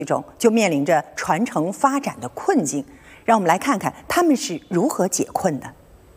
中就面临着传承发展的困境，让我们来看看他们是如何解困的。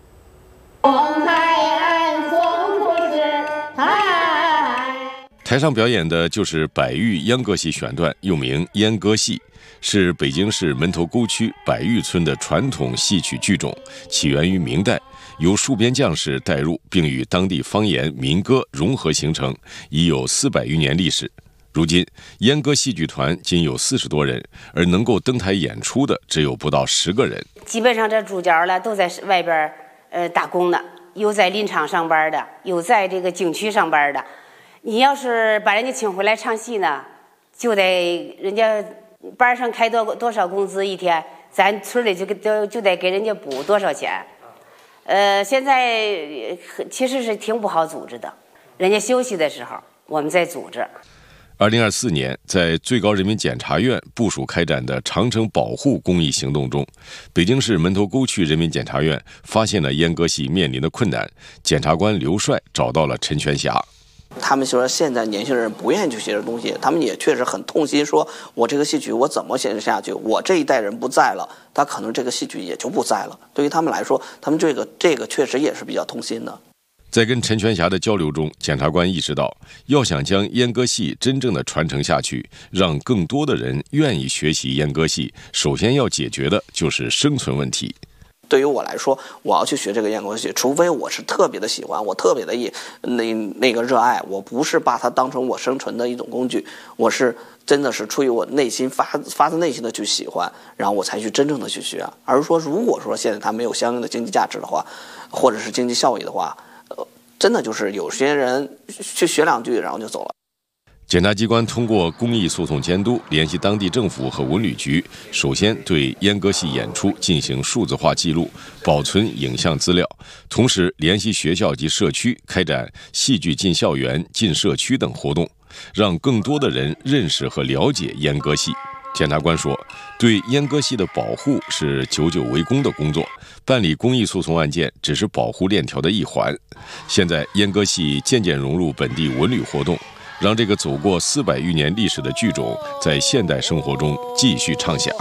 台上表演的就是百喻秧歌戏选段，又名秧歌戏，是北京市门头沟区百喻村的传统戏曲剧种，起源于明代，由戍边将士带入，并与当地方言民歌融合形成，已有400余年历史。如今，秧歌戏剧团仅有40多人，而能够登台演出的只有不到10个人。 基本上这主角了都在外边打工的，有在林场上班的，有在这个景区上班的。你要是把人家请回来唱戏呢，就得人家班上开多少工资一天，咱村里就得给人家补多少钱。现在其实是挺不好组织的，人家休息的时候我们在组织。 2024年，在最高人民检察院部署开展的长城保护公益行动中，北京市门头沟区人民检察院发现了秧歌戏面临的困难，检察官刘帅找到了陈全霞。 他们说现在年轻人不愿意去学这东西，他们也确实很痛心，说我这个戏曲我怎么写下去，我这一代人不在了，他可能这个戏曲也就不在了。对于他们来说，他们这个确实也是比较痛心的。 在跟陈全霞的交流中，检察官意识到，要想将秧歌戏真正的传承下去，让更多的人愿意学习秧歌戏，首先要解决的就是生存问题。 对于我来说，我要去学这个秧歌戏，除非我是特别的喜欢，我特别的那个热爱，我不是把它当成我生存的一种工具，我是真的是出于我内心发自内心的去喜欢，然后我才去真正的去学。而说如果说现在它没有相应的经济价值的话，或者是经济效益的话，真的就是有些人去学2句然后就走了。 检察机关通过公益诉讼监督，联系当地政府和文旅局，首先对秧歌戏演出进行数字化记录，保存影像资料，同时联系学校及社区开展戏剧进校园、进社区等活动，让更多的人认识和了解秧歌戏。检察官说，对秧歌戏的保护是久久为功的工作，办理公益诉讼案件只是保护链条的一环。现在秧歌戏渐渐融入本地文旅活动，让这个走过400余年历史的剧种在现代生活中继续唱响。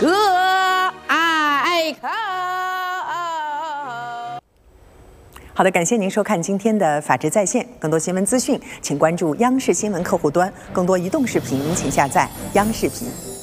好的，感谢您收看今天的法治在线。更多新闻资讯，请关注央视新闻客户端。更多移动视频，请下载央视频。